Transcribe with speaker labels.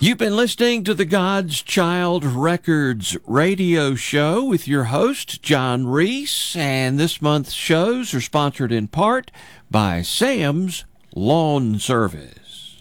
Speaker 1: You've been listening to the God's Child Records radio show with your host, John Reese, and this month's shows are sponsored in part by Sam's Lawn Service.